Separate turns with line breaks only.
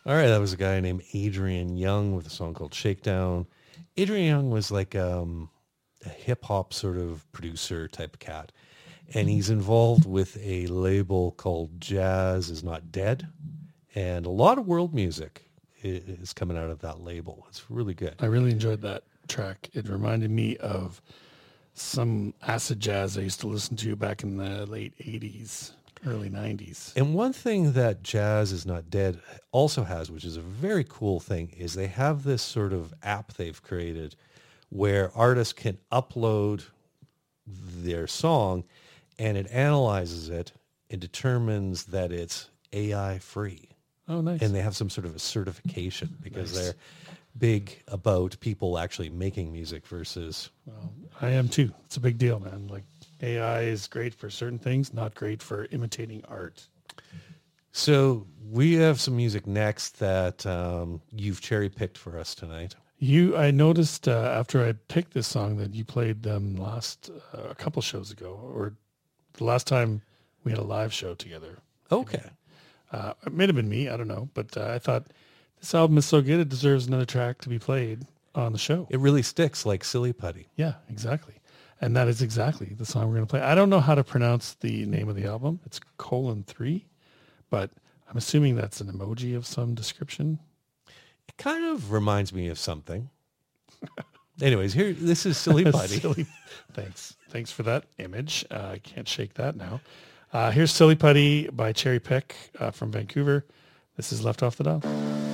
All right, that was a guy named Adrian Young with a song called Shakedown. Adrian Young was like a hip hop sort of producer type of cat. And he's involved with a label called Jazz Is Not Dead. And a lot of world music is coming out of that label. It's really good.
I really enjoyed that track. It reminded me of some acid jazz I used to listen to back in the late 80s, early 90s.
And one thing that Jazz Is Not Dead also has, which is a very cool thing, is they have this sort of app they've created where artists can upload their song and it analyzes it and determines that it's AI free.
Oh, nice.
And they have some sort of a certification because
Nice.
they're big about people actually making music versus...
Well, I am too. It's a big deal, man. Like AI is great for certain things, not great for imitating art.
So we have some music next that you've cherry picked for us tonight.
I noticed after I picked this song that you played them a couple shows ago, or the last time we had a live show together.
Okay.
It may have been me, I don't know, but I thought this album is so good it deserves another track to be played on the show.
It really sticks like Silly Putty.
Yeah, exactly. And that is exactly the song we're going to play. I don't know how to pronounce the name of the album. It's 3, but I'm assuming that's an emoji of some description.
It kind of reminds me of something. Anyways, this is Silly Putty.
Thanks for that image. I can't shake that now. Here's Silly Putty by Cherry Pick from Vancouver. This is Left Off the Dial.